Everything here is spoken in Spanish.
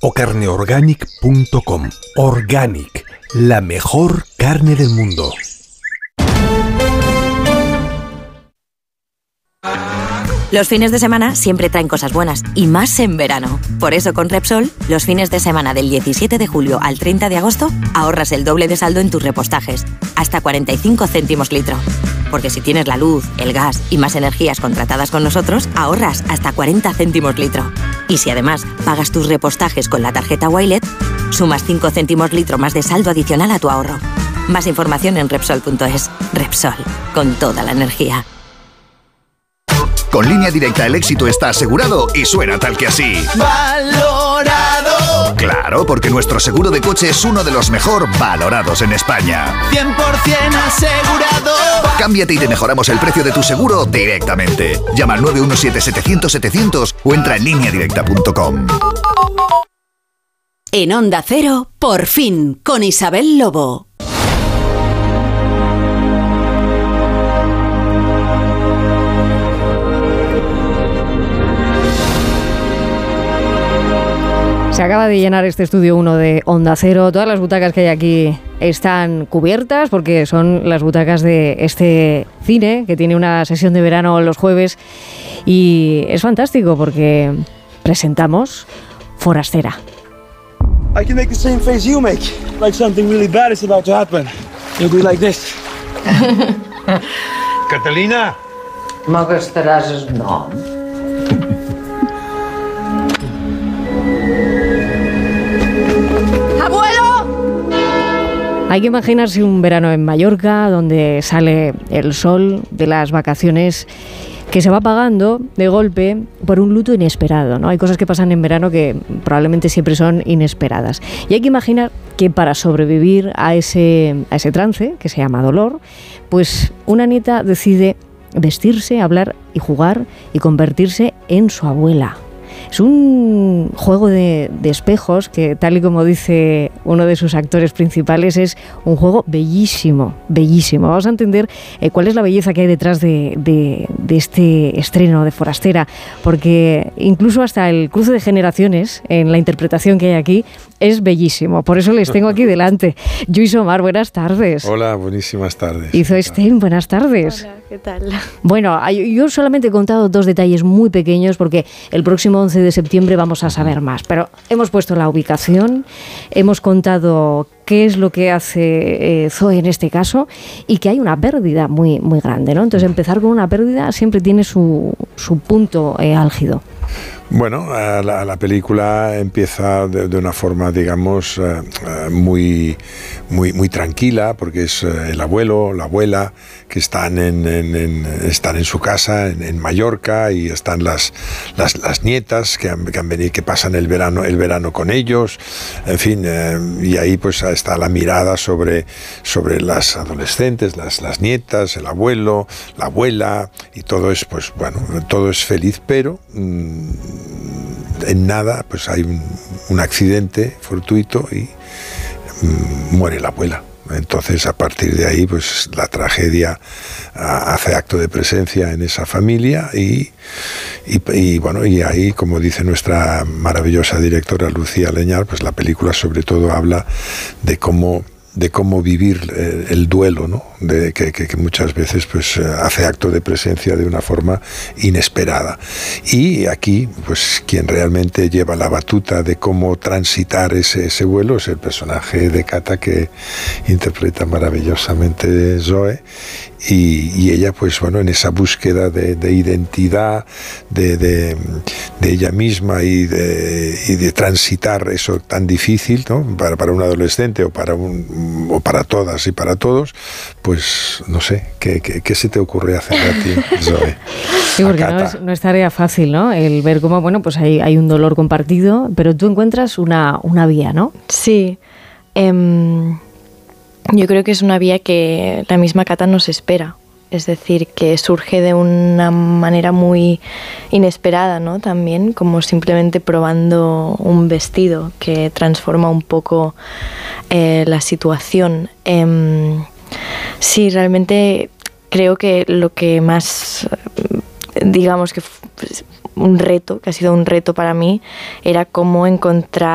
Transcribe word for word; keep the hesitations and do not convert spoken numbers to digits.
o carne organic punto com. Organic, la mejor carne del mundo. Los fines de semana siempre traen cosas buenas, y más en verano. Por eso con Repsol, los fines de semana del diecisiete de julio al treinta de agosto, ahorras el doble de saldo en tus repostajes, hasta cuarenta y cinco céntimos litro. Porque si tienes la luz, el gas y más energías contratadas con nosotros, ahorras hasta cuarenta céntimos litro. Y si además pagas tus repostajes con la tarjeta Wilet, sumas cinco céntimos litro más de saldo adicional a tu ahorro. Más información en Repsol punto es. Repsol, con toda la energía. Con Línea Directa el éxito está asegurado y suena tal que así. ¡Valorado! Claro, porque nuestro seguro de coche es uno de los mejor valorados en España. cien por ciento asegurado. Cámbiate y te mejoramos el precio de tu seguro directamente. Llama al nueve uno siete, setecientos, setecientos o entra en línea directa punto com. En Onda Cero, por fin, con Isabel Lobo. Se acaba de llenar este estudio uno de Onda Cero. Todas las butacas que hay aquí están cubiertas porque son las butacas de este cine que tiene una sesión de verano los jueves. Y es fantástico porque presentamos Forastera. I can make the same face you make, like something really bad is about to happen. You'll be like this. Catalina! M'agastaràs el nom. Hay que imaginarse un verano en Mallorca donde sale el sol de las vacaciones que se va apagando de golpe por un luto inesperado, ¿no? Hay cosas que pasan en verano que probablemente siempre son inesperadas. Y hay que imaginar que para sobrevivir a ese, a ese trance, que se llama dolor, pues una nieta decide vestirse, hablar y jugar y convertirse en su abuela. Es un juego de, de espejos que, tal y como dice uno de sus actores principales, es un juego bellísimo, bellísimo. Vamos a entender eh, cuál es la belleza que hay detrás de, de, de este estreno de Forastera, porque incluso hasta el cruce de generaciones en la interpretación que hay aquí es bellísimo. Por eso les tengo aquí delante. Lluís Omar, buenas tardes. Hola, buenísimas tardes. Y Zoe Stein, buenas tardes. Hola, ¿qué tal? Bueno, yo solamente he contado dos detalles muy pequeños porque el próximo once de septiembre vamos a saber más, pero hemos puesto la ubicación, hemos contado qué es lo que hace eh, Zoe en este caso y que hay una pérdida muy, muy grande, ¿no? Entonces empezar con una pérdida siempre tiene su, su punto eh, álgido. Bueno, la, la película empieza de, de una forma, digamos, uh, uh, muy, muy, muy tranquila, porque es uh, el abuelo, la abuela, que están en, en, en, están en su casa, en, en Mallorca, y están las, las, las nietas que han, que han venido, que pasan el verano, el verano con ellos, en fin, uh, y ahí pues está la mirada sobre, sobre las adolescentes, las, las nietas, el abuelo, la abuela, y todo es, pues bueno, todo es feliz, pero mmm, en nada pues hay un, un accidente fortuito y mmm, muere la abuela. Entonces, a partir de ahí, pues la tragedia a, hace acto de presencia en esa familia y, y, y bueno, y ahí, como dice nuestra maravillosa directora Lucía Leñar, pues la película sobre todo habla de cómo de cómo vivir eh, el duelo, ¿no? De que, que, que muchas veces pues hace acto de presencia de una forma inesperada. Y aquí, pues quien realmente lleva la batuta de cómo transitar ese, ese vuelo es el personaje de Cata, que interpreta maravillosamente Zoe. Y, y ella, pues bueno, en esa búsqueda de, de identidad, de, de, de ella misma y de, y de transitar eso tan difícil, ¿no? Para, para un adolescente o para un, o para todas y para todos, pues no sé, ¿qué, qué, qué se te ocurre hacer a ti, Zoe? Sí, porque no es, no es tarea fácil, ¿no? El ver cómo, bueno, pues hay, hay un dolor compartido, pero tú encuentras una, una vía, ¿no? Sí. Um... Yo creo que es una vía que la misma Cata nos espera, es decir, que surge de una manera muy inesperada, ¿no? También, como simplemente probando un vestido que transforma un poco eh, la situación. Eh, sí, realmente creo que lo que más, digamos que un reto, que ha sido un reto para mí, era cómo encontrar